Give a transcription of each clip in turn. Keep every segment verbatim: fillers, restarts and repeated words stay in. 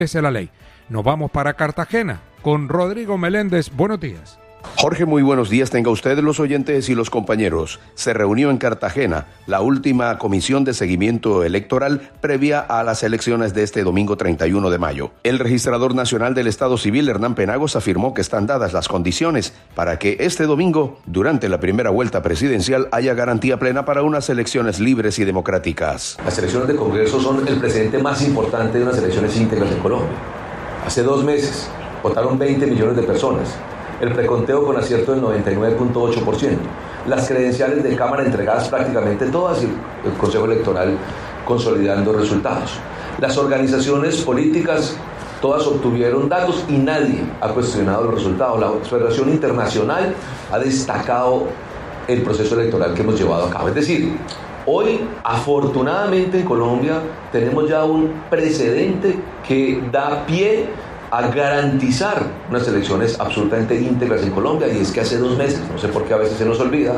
es la ley. Nos vamos para Cartagena con Rodrigo Meléndez. Buenos días. Jorge, muy buenos días. Tenga usted, los oyentes y los compañeros. Se reunió en Cartagena la última comisión de seguimiento electoral previa a las elecciones de este domingo treinta y uno de mayo. El registrador nacional del Estado Civil, Hernán Penagos, afirmó que están dadas las condiciones para que este domingo, durante la primera vuelta presidencial, haya garantía plena para unas elecciones libres y democráticas. Las elecciones de Congreso son el precedente más importante de unas elecciones íntegras en Colombia. Hace dos meses votaron veinte millones de personas. El preconteo con acierto del noventa y nueve punto ocho por ciento. Las credenciales de Cámara entregadas prácticamente todas y el Consejo Electoral consolidando resultados. Las organizaciones políticas todas obtuvieron datos y nadie ha cuestionado los resultados. La Federación Internacional ha destacado el proceso electoral que hemos llevado a cabo. Es decir, hoy afortunadamente en Colombia tenemos ya un precedente que da pie a garantizar unas elecciones absolutamente íntegras en Colombia, y es que hace dos meses, no sé por qué a veces se nos olvida,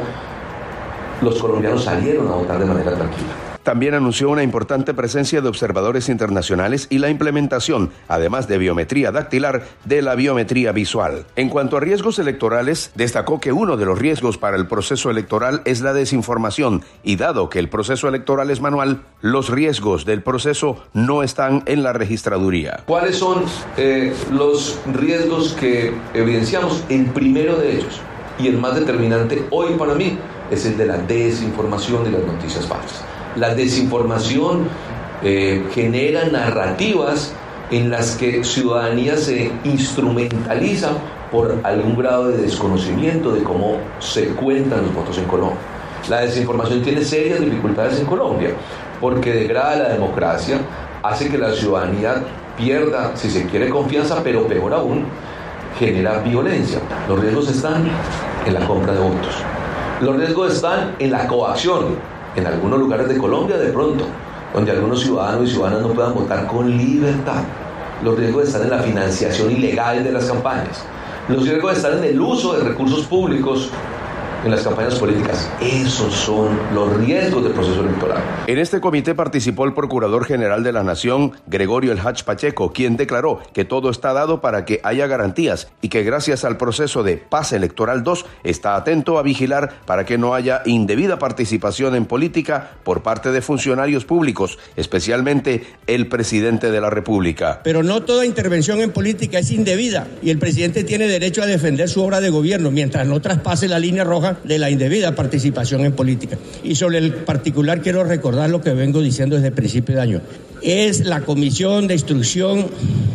los colombianos salieron a votar de manera tranquila. También anunció una importante presencia de observadores internacionales y la implementación, además de biometría dactilar, de la biometría visual. En cuanto a riesgos electorales, destacó que uno de los riesgos para el proceso electoral es la desinformación, y dado que el proceso electoral es manual, los riesgos del proceso no están en la registraduría. ¿Cuáles son eh, los riesgos que evidenciamos? El primero de ellos, y el más determinante hoy para mí, es el de la desinformación y las noticias falsas. La desinformación eh, genera narrativas en las que ciudadanía se instrumentaliza por algún grado de desconocimiento de cómo se cuentan los votos en Colombia. La desinformación tiene serias dificultades en Colombia porque degrada la democracia, hace que la ciudadanía pierda, si se quiere, confianza, pero peor aún, genera violencia. Los riesgos están en la compra de votos. Los riesgos están en la coacción. En algunos lugares de Colombia, de pronto, donde algunos ciudadanos y ciudadanas no puedan votar con libertad. Los riesgos están en la financiación ilegal de las campañas. Los riesgos están en el uso de recursos públicos en las campañas políticas. Esos son los riesgos del proceso electoral. En este comité participó el Procurador General de la Nación, Gregorio El Hach Pacheco, quien declaró que todo está dado para que haya garantías y que gracias al proceso de Paz Electoral dos está atento a vigilar para que no haya indebida participación en política por parte de funcionarios públicos, especialmente el presidente de la República. Pero no toda intervención en política es indebida y el presidente tiene derecho a defender su obra de gobierno mientras no traspase la línea roja de la indebida participación en política. Y sobre el particular quiero recordar lo que vengo diciendo desde el principio de año. Es la Comisión de Instrucción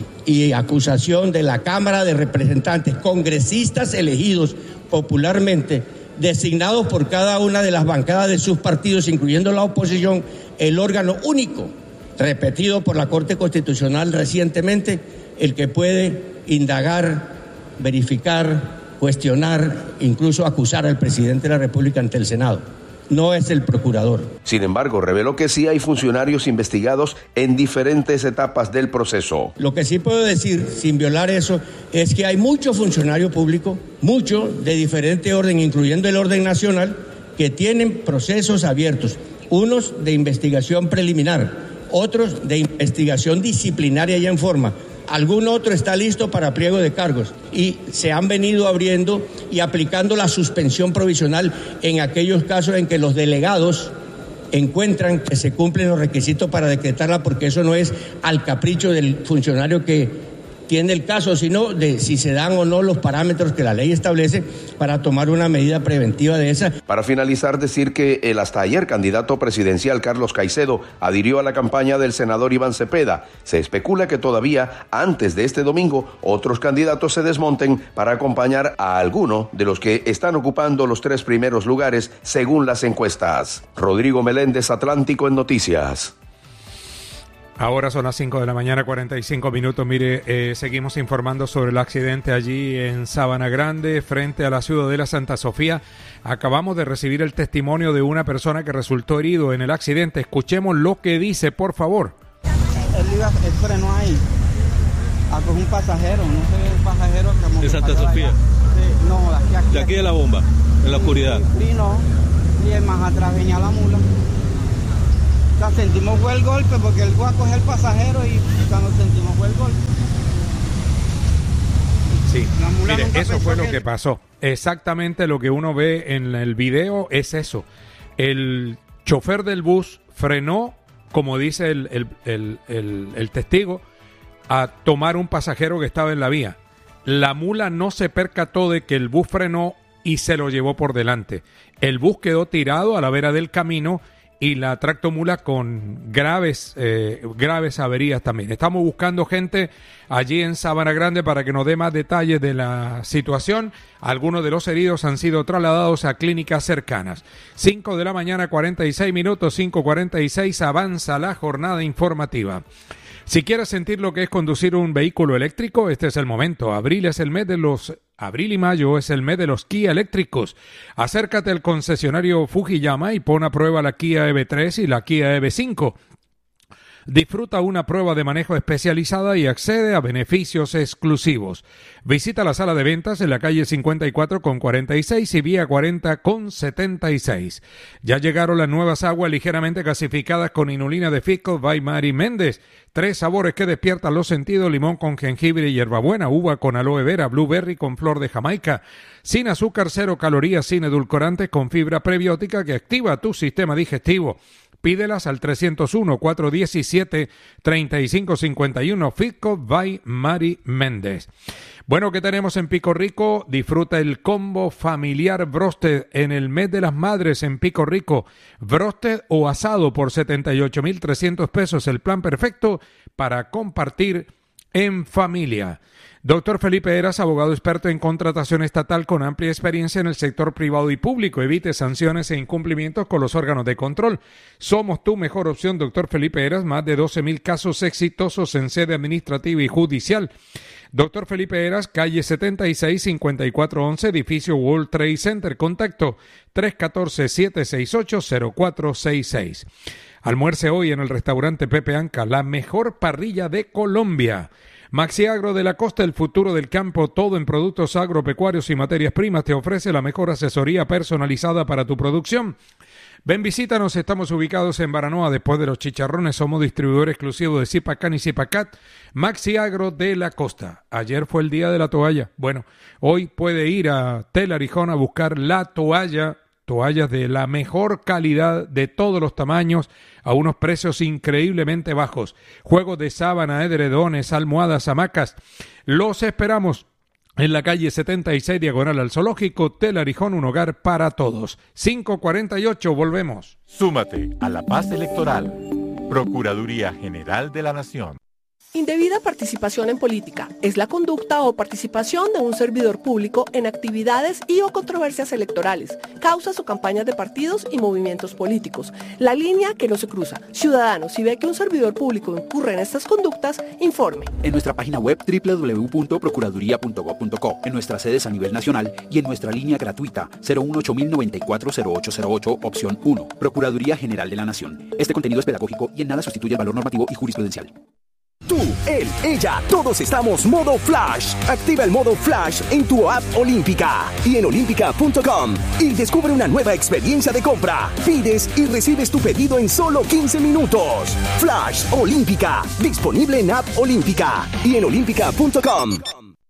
y Acusación de la Cámara de Representantes, congresistas elegidos popularmente, designados por cada una de las bancadas de sus partidos, incluyendo la oposición, el órgano único, repetido por la Corte Constitucional recientemente, el que puede indagar, verificar, cuestionar, incluso acusar al presidente de la República ante el Senado. No es el procurador. Sin embargo, reveló que sí hay funcionarios investigados en diferentes etapas del proceso. Lo que sí puedo decir, sin violar eso, es que hay mucho funcionario público, mucho de diferente orden, incluyendo el orden nacional, que tienen procesos abiertos, unos de investigación preliminar, otros de investigación disciplinaria ya en forma. Algún otro está listo para pliego de cargos y se han venido abriendo y aplicando la suspensión provisional en aquellos casos en que los delegados encuentran que se cumplen los requisitos para decretarla, porque eso no es al capricho del funcionario que tiene el caso, sino de si se dan o no los parámetros que la ley establece para tomar una medida preventiva de esa. Para finalizar, decir que el hasta ayer candidato presidencial Carlos Caicedo adhirió a la campaña del senador Iván Cepeda. Se especula que todavía antes de este domingo otros candidatos se desmonten para acompañar a alguno de los que están ocupando los tres primeros lugares según las encuestas. Rodrigo Meléndez, Atlántico en Noticias. Ahora son las cinco de la mañana, cuarenta y cinco minutos. Mire, eh, seguimos informando sobre el accidente allí en Sabana Grande, frente a la Ciudadela Santa Sofía. Acabamos de recibir el testimonio de una persona que resultó herido en el accidente. Escuchemos lo que dice, por favor. Él iba, él frenó ahí, a coger un pasajero, no sé el pasajero. Como ¿De Santa Sofía? Sí, no, de aquí a aquí. ¿De aquí de la bomba, en la oscuridad? Vino, y el más atrás venía la mula. O sea, sentimos fue el golpe porque él fue a coger el pasajero y cuando sentimos fue el golpe. Sí, mire, eso fue lo que pasó. Exactamente lo que uno ve en el video es eso. El chofer del bus frenó, como dice el, el, el, el, el testigo, a tomar un pasajero que estaba en la vía. La mula no se percató de que el bus frenó y se lo llevó por delante. El bus quedó tirado a la vera del camino y la tractomula con graves, eh, graves averías también. Estamos buscando gente allí en Sabana Grande para que nos dé más detalles de la situación. Algunos de los heridos han sido trasladados a clínicas cercanas. cinco de la mañana, cuarenta y seis minutos, cinco cuarenta y seis, avanza la jornada informativa. Si quieres sentir lo que es conducir un vehículo eléctrico, este es el momento. Abril es el mes de los Abril y mayo es el mes de los Kia eléctricos. Acércate al concesionario Fujiyama y pon a prueba la Kia E V tres y la Kia E V cinco. Disfruta una prueba de manejo especializada y accede a beneficios exclusivos. Visita la sala de ventas en la calle cincuenta y cuatro con cuarenta y seis y vía cuarenta con setenta y seis. Ya llegaron las nuevas aguas ligeramente gasificadas con inulina de Fico by Mari Méndez. Tres sabores que despiertan los sentidos: limón con jengibre y hierbabuena, uva con aloe vera, blueberry con flor de Jamaica. Sin azúcar, cero calorías, sin edulcorantes, con fibra prebiótica que activa tu sistema digestivo. Pídelas al trescientos uno, cuatrocientos diecisiete, treinta y cinco cincuenta y uno. Fico by Mari Méndez. Bueno, ¿qué tenemos en Pico Rico? Disfruta el combo familiar Brosted en el mes de las madres en Pico Rico. Brosted o asado por setenta y ocho mil trescientos pesos. El plan perfecto para compartir en familia. Doctor Felipe Heras, abogado experto en contratación estatal con amplia experiencia en el sector privado y público. Evite sanciones e incumplimientos con los órganos de control. Somos tu mejor opción, doctor Felipe Heras. Más de doce mil casos exitosos en sede administrativa y judicial. Doctor Felipe Heras, calle setenta y seis, cincuenta y cuatro once, edificio World Trade Center. Contacto tres uno cuatro, siete seis ocho, cero cuatro seis seis. Almuerce hoy en el restaurante Pepe Anca, la mejor parrilla de Colombia. Maxi Agro de la Costa, el futuro del campo, todo en productos agropecuarios y materias primas, te ofrece la mejor asesoría personalizada para tu producción. Ven, visítanos, estamos ubicados en Baranoa, después de los chicharrones, somos distribuidor exclusivo de Zipacán y Zipacat. Maxi Agro de la Costa. Ayer fue el día de la toalla. Bueno, hoy puede ir a Telarijón a buscar la toalla, toallas de la mejor calidad, de todos los tamaños, a unos precios increíblemente bajos. Juegos de sábana, edredones, almohadas, hamacas. Los esperamos en la calle setenta y seis, diagonal al Zoológico. Telarijón, un hogar para todos. cinco cuarenta y ocho, volvemos. Súmate a la paz electoral. Procuraduría General de la Nación. Indebida participación en política es la conducta o participación de un servidor público en actividades y o controversias electorales, causas o campañas de partidos y movimientos políticos. La línea que no se cruza. Ciudadano, si ve que un servidor público incurre en estas conductas, informe. En nuestra página web doble u doble u doble u punto procuraduría punto gob punto co, en nuestras sedes a nivel nacional y en nuestra línea gratuita cero uno ocho mil noventa y cuatro cero ocho cero ocho, opción uno. Procuraduría General de la Nación. Este contenido es pedagógico y en nada sustituye el valor normativo y jurisprudencial. Tú, él, ella, todos estamos modo Flash. Activa el modo Flash en tu app Olímpica y en olímpica punto com y descubre una nueva experiencia de compra. Pides y recibes tu pedido en solo quince minutos. Flash Olímpica, disponible en app Olímpica y en olímpica punto com.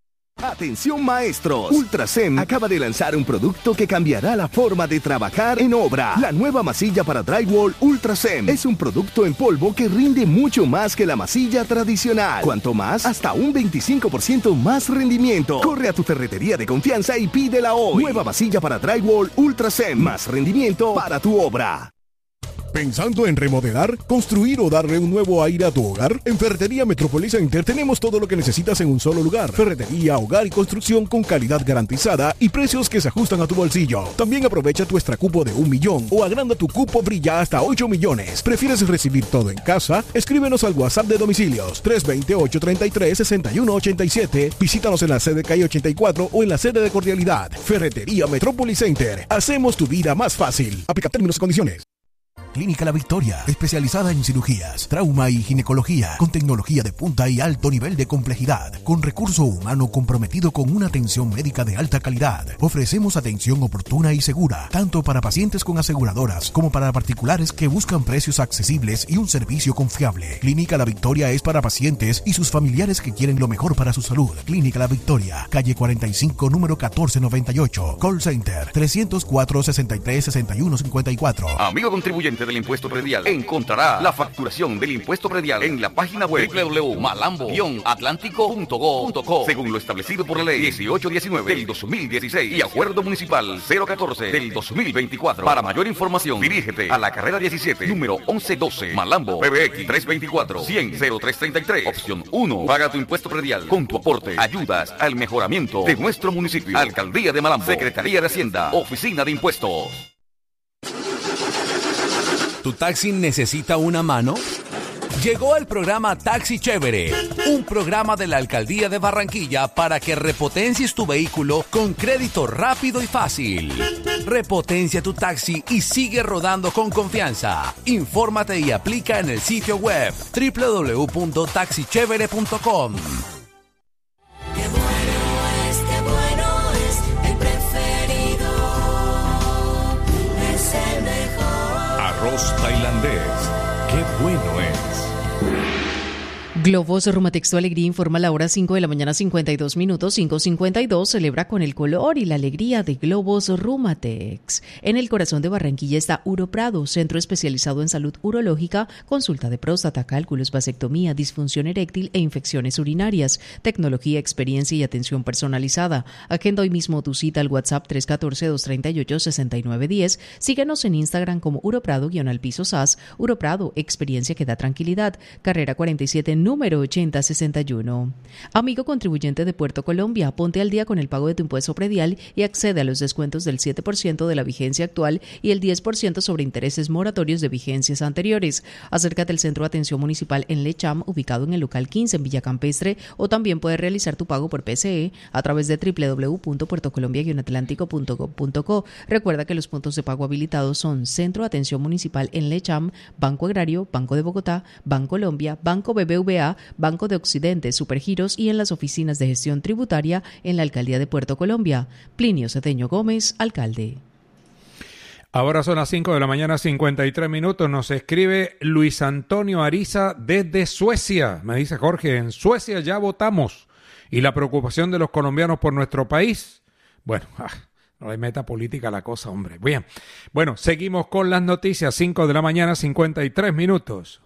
Atención maestros, Ultrasem acaba de lanzar un producto que cambiará la forma de trabajar en obra. La nueva masilla para drywall Ultrasem es un producto en polvo que rinde mucho más que la masilla tradicional. ¿Cuánto más? Hasta un veinticinco por ciento más rendimiento. Corre a tu ferretería de confianza y pídela hoy. Nueva masilla para drywall Ultrasem, más rendimiento para tu obra. ¿Pensando en remodelar, construir o darle un nuevo aire a tu hogar? En Ferretería Metropolis Center tenemos todo lo que necesitas en un solo lugar. Ferretería, hogar y construcción con calidad garantizada y precios que se ajustan a tu bolsillo. También aprovecha tu extra cupo de un millón o agranda tu cupo brilla hasta ocho millones. ¿Prefieres recibir todo en casa? Escríbenos al WhatsApp de domicilios tres dos cero, ocho tres tres, seis uno ocho siete. Visítanos en la sede calle ochenta y cuatro o en la sede de Cordialidad. Ferretería Metropolis Center. Hacemos tu vida más fácil. Aplica términos y condiciones. Clínica La Victoria, especializada en cirugías, trauma y ginecología, con tecnología de punta y alto nivel de complejidad, con recurso humano comprometido con una atención médica de alta calidad. Ofrecemos atención oportuna y segura, tanto para pacientes con aseguradoras como para particulares que buscan precios accesibles y un servicio confiable. Clínica La Victoria es para pacientes y sus familiares que quieren lo mejor para su salud. Clínica La Victoria, calle cuarenta y cinco, número catorce noventa y ocho. Call Center trescientos cuatro, sesenta y tres, sesenta y uno cincuenta y cuatro. Amigo contribuyente del impuesto predial, encontrará la facturación del impuesto predial en la página web doble u doble u doble u punto malambo guion atlántico punto go punto co, según lo establecido por la ley dieciocho diecinueve del dos mil dieciséis y acuerdo municipal cero catorce del dos mil veinticuatro. Para mayor información, dirígete a la carrera diecisiete, número once doce, Malambo, P B X tres veinticuatro, cien, cero tres treinta y tres, opción uno. Paga tu impuesto predial. Con tu aporte ayudas al mejoramiento de nuestro municipio. Alcaldía de Malambo, Secretaría de Hacienda, Oficina de Impuestos. ¿Tu taxi necesita una mano? Llegó el programa Taxi Chévere, un programa de la Alcaldía de Barranquilla para que repotencies tu vehículo con crédito rápido y fácil. Repotencia tu taxi y sigue rodando con confianza. Infórmate y aplica en el sitio web doble u doble u doble u punto taxi chévere punto com. Arroz tailandés, qué bueno es. Globos Rumatex, tu alegría, informa a la hora cinco de la mañana, cincuenta y dos minutos. cinco cincuenta y dos celebra con el color y la alegría de Globos Rumatex. En el corazón de Barranquilla está Uroprado, centro especializado en salud urológica, consulta de próstata, cálculos, vasectomía, disfunción eréctil e infecciones urinarias, tecnología, experiencia y atención personalizada. Agenda hoy mismo tu cita al WhatsApp tres uno cuatro, dos tres ocho, seis nueve uno cero. Síguenos en Instagram como Uroprado-al-piso S A S. Uroprado, experiencia que da tranquilidad. Carrera cuarenta y siete, número ochenta sesenta y uno. Amigo contribuyente de Puerto Colombia, ponte al día con el pago de tu impuesto predial y accede a los descuentos del siete por ciento de la vigencia actual y el diez por ciento sobre intereses moratorios de vigencias anteriores. Acércate al Centro de Atención Municipal en Lecham, ubicado en el local quince en Villa Campestre, o también puedes realizar tu pago por P C E a través de doble u doble u doble u punto puerto colombia guion atlántico punto gov punto co. Recuerda que los puntos de pago habilitados son Centro de Atención Municipal en Lecham, Banco Agrario, Banco de Bogotá, Bancolombia, Banco B B V A, Banco de Occidente, Supergiros y en las oficinas de gestión tributaria en la Alcaldía de Puerto Colombia. Plinio Cedeño Gómez, alcalde. Ahora son las cinco de la mañana, cincuenta y tres minutos. Nos escribe Luis Antonio Ariza desde Suecia. Me dice Jorge, en Suecia ya votamos. Y la preocupación de los colombianos por nuestro país. Bueno, ah, no le meta política a la cosa, hombre. Bien. Bueno, seguimos con las noticias. cinco de la mañana, cincuenta y tres minutos.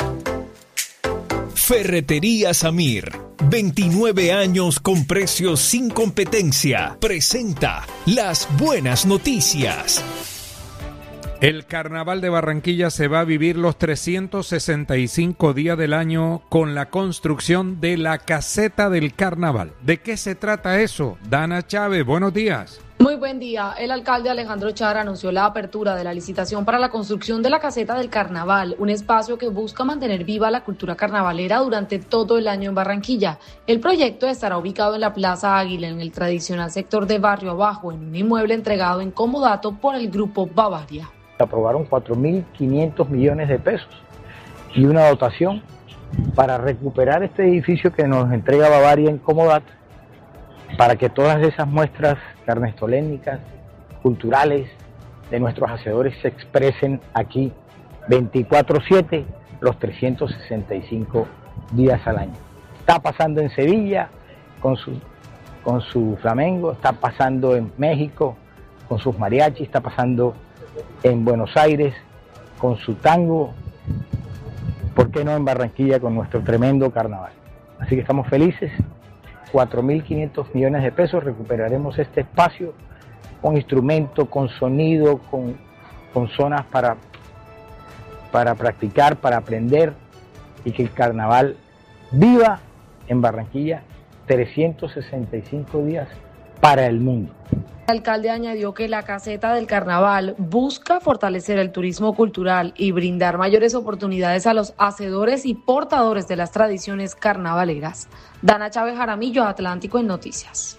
Ferretería Samir, veintinueve años con precios sin competencia, presenta las buenas noticias. El Carnaval de Barranquilla se va a vivir los trescientos sesenta y cinco días del año con la construcción de la caseta del Carnaval. ¿De qué se trata eso? Dana Chávez, buenos días. Muy buen día. El alcalde Alejandro Char anunció la apertura de la licitación para la construcción de la caseta del Carnaval, un espacio que busca mantener viva la cultura carnavalera durante todo el año en Barranquilla. El proyecto estará ubicado en la Plaza Águila, en el tradicional sector de Barrio Abajo, en un inmueble entregado en comodato por el Grupo Bavaria. Aprobaron cuatro mil quinientos millones de pesos y una dotación para recuperar este edificio que nos entrega Bavaria en comodato, para que todas esas muestras carnestolénicas, culturales, de nuestros hacedores se expresen aquí veinticuatro siete, los trescientos sesenta y cinco días al año. Está pasando en Sevilla con su, con su flamengo, está pasando en México con sus mariachis, está pasando en Buenos Aires con su tango, ¿por qué no en Barranquilla con nuestro tremendo carnaval? Así que estamos felices. cuatro mil quinientos millones de pesos, recuperaremos este espacio con instrumento, con sonido, con, con zonas para, para practicar, para aprender y que el carnaval viva en Barranquilla trescientos sesenta y cinco días para el mundo. El alcalde añadió que la caseta del Carnaval busca fortalecer el turismo cultural y brindar mayores oportunidades a los hacedores y portadores de las tradiciones carnavaleras. Dana Chávez Jaramillo, Atlántico en Noticias.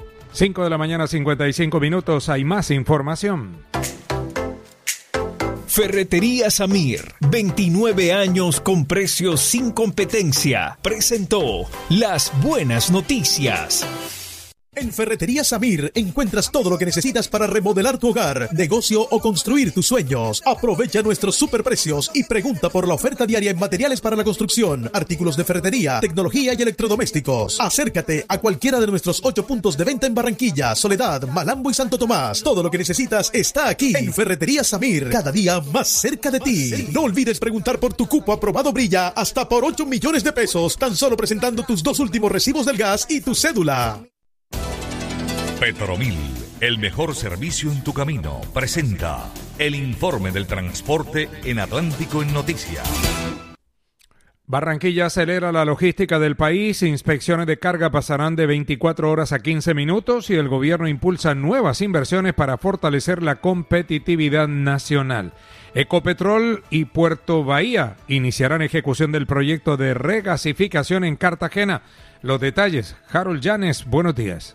cinco de la mañana, cincuenta y cinco minutos. Hay más información. Ferretería Samir, veintinueve años con precios sin competencia, presentó Las Buenas Noticias. En Ferretería Samir encuentras todo lo que necesitas para remodelar tu hogar, negocio o construir tus sueños. Aprovecha nuestros superprecios y pregunta por la oferta diaria en materiales para la construcción, artículos de ferretería, tecnología y electrodomésticos. Acércate a cualquiera de nuestros ocho puntos de venta en Barranquilla, Soledad, Malambo y Santo Tomás. Todo lo que necesitas está aquí en Ferretería Samir, cada día más cerca de ti. No olvides preguntar por tu cupo aprobado Brilla hasta por ocho millones de pesos, tan solo presentando tus dos últimos recibos del gas y tu cédula. Petromil, el mejor servicio en tu camino, presenta el informe del transporte en Atlántico en Noticias. Barranquilla acelera la logística del país, inspecciones de carga pasarán de veinticuatro horas a quince minutos y el gobierno impulsa nuevas inversiones para fortalecer la competitividad nacional. Ecopetrol y Puerto Bahía iniciarán ejecución del proyecto de regasificación en Cartagena. Los detalles, Harold Llanes, buenos días.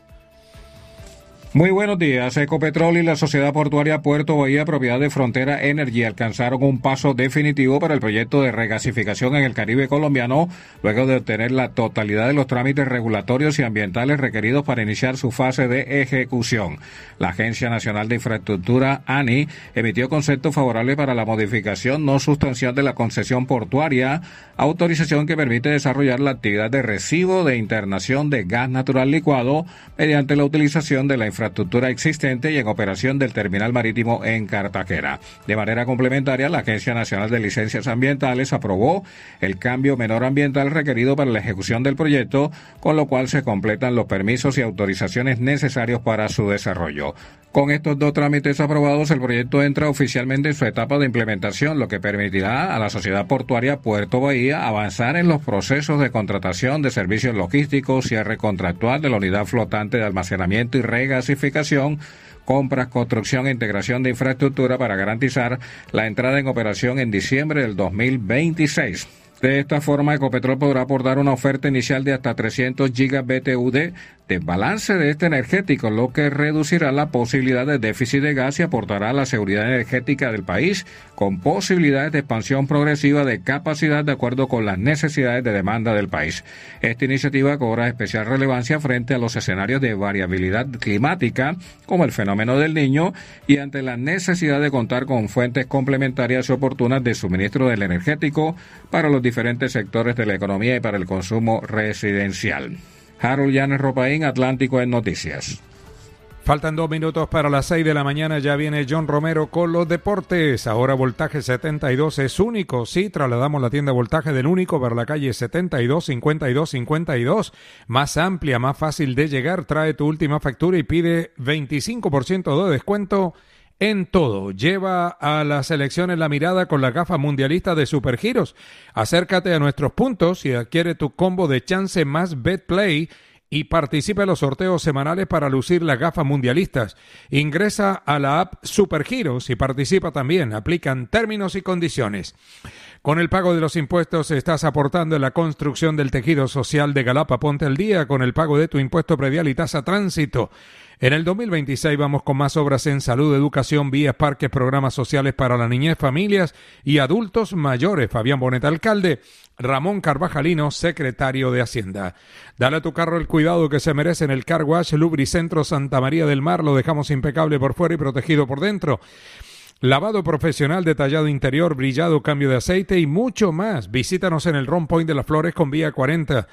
Muy buenos días. Ecopetrol y la Sociedad Portuaria Puerto Bahía, propiedad de Frontera Energy, alcanzaron un paso definitivo para el proyecto de regasificación en el Caribe colombiano, luego de obtener la totalidad de los trámites regulatorios y ambientales requeridos para iniciar su fase de ejecución. La Agencia Nacional de Infraestructura, A N I, emitió concepto favorable para la modificación no sustancial de la concesión portuaria, autorización que permite desarrollar la actividad de recibo de internación de gas natural licuado mediante la utilización de la infraestructura infraestructura existente y en operación del terminal marítimo en Cartagena. De manera complementaria, la Agencia Nacional de Licencias Ambientales aprobó el cambio menor ambiental requerido para la ejecución del proyecto, con lo cual se completan los permisos y autorizaciones necesarios para su desarrollo. Con estos dos trámites aprobados, el proyecto entra oficialmente en su etapa de implementación, lo que permitirá a la Sociedad Portuaria Puerto Bahía avanzar en los procesos de contratación de servicios logísticos, cierre contractual de la unidad flotante de almacenamiento y regasificación, compras, construcción e integración de infraestructura para garantizar la entrada en operación en diciembre del dos mil veintiséis. De esta forma, Ecopetrol podrá aportar una oferta inicial de hasta trescientos gigas B T U de desbalance de este energético, lo que reducirá la posibilidad de déficit de gas y aportará a la seguridad energética del país, con posibilidades de expansión progresiva de capacidad de acuerdo con las necesidades de demanda del país. Esta iniciativa cobra especial relevancia frente a los escenarios de variabilidad climática, como el fenómeno del Niño, y ante la necesidad de contar con fuentes complementarias y oportunas de suministro del energético para los diferentes sectores de la economía y para el consumo residencial. Harold Llanes Ropaín, Atlántico en Noticias. Faltan dos minutos para las seis de la mañana, ya viene John Romero con los deportes. Ahora Voltaje setenta y dos es único, sí, trasladamos la tienda Voltaje del único para la calle setenta y dos, cincuenta y dos, cincuenta y dos, más amplia, más fácil de llegar. Trae tu última factura y pide veinticinco por ciento de descuento en todo. Lleva a las elecciones la mirada con la gafa mundialista de Supergiros. Acércate a nuestros puntos y adquiere tu combo de chance más BetPlay y participa en los sorteos semanales para lucir las gafas mundialistas. Ingresa a la app Supergiros y participa también. Aplican términos y condiciones. Con el pago de los impuestos estás aportando en la construcción del tejido social de Galapa. Ponte al día con el pago de tu impuesto predial y tasa tránsito. En el dos mil veintiséis vamos con más obras en salud, educación, vías, parques, programas sociales para la niñez, familias y adultos mayores. Fabián Bonet, alcalde. Ramón Carvajalino, secretario de Hacienda. Dale a tu carro el cuidado que se merece en el Car Wash Lubricentro Santa María del Mar. Lo dejamos impecable por fuera y protegido por dentro. Lavado profesional, detallado interior, brillado, cambio de aceite y mucho más. Visítanos en el Ron Point de las Flores con vía cuarenta.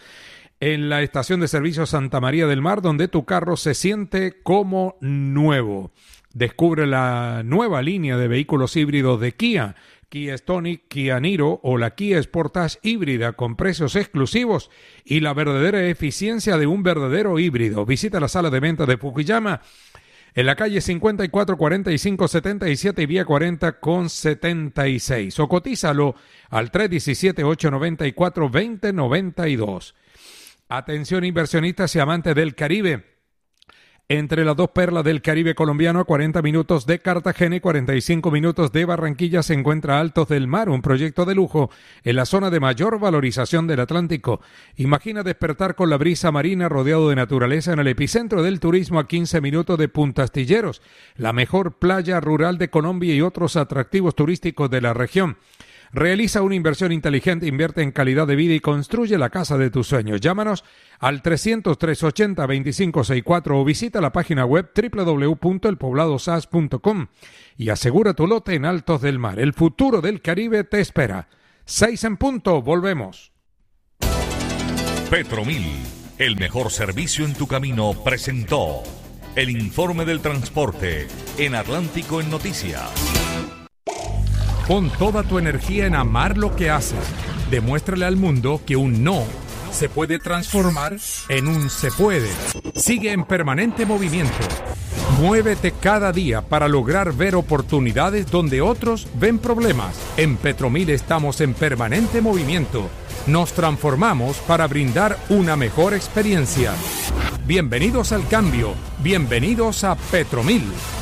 En la estación de servicio Santa María del Mar, donde tu carro se siente como nuevo. Descubre la nueva línea de vehículos híbridos de Kia, Kia Stonic, Kia Niro o la Kia Sportage híbrida con precios exclusivos y la verdadera eficiencia de un verdadero híbrido. Visita la sala de venta de Fukuyama en la calle cincuenta y cuatro, cuarenta y cinco, setenta y siete y vía cuarenta con setenta y seis o cotízalo al tres uno siete, ocho nueve cuatro, dos cero nueve dos. Atención inversionistas y amantes del Caribe. entre las dos perlas del Caribe colombiano, a cuarenta minutos de Cartagena y cuarenta y cinco minutos de Barranquilla, se encuentra Altos del Mar, un proyecto de lujo en la zona de mayor valorización del Atlántico. Imagina despertar con la brisa marina rodeado de naturaleza en el epicentro del turismo a quince minutos de Punta Astilleros, la mejor playa rural de Colombia y otros atractivos turísticos de la región. Realiza una inversión inteligente, invierte en calidad de vida y construye la casa de tus sueños. Llámanos al trescientos, trescientos ochenta, veinticinco sesenta y cuatro o visita la página web doble u doble u doble u punto el poblado s a s punto com y asegura tu lote en Altos del Mar. El futuro del Caribe te espera. Seis en punto, volvemos. Petromil, el mejor servicio en tu camino, presentó el informe del transporte en Atlántico en Noticias. Pon toda tu energía en amar lo que haces. Demuéstrale al mundo que un no se puede transformar en un se puede. Sigue en permanente movimiento. Muévete cada día para lograr ver oportunidades donde otros ven problemas. En Petromil estamos en permanente movimiento. Nos transformamos para brindar una mejor experiencia. Bienvenidos al cambio. Bienvenidos a Petromil.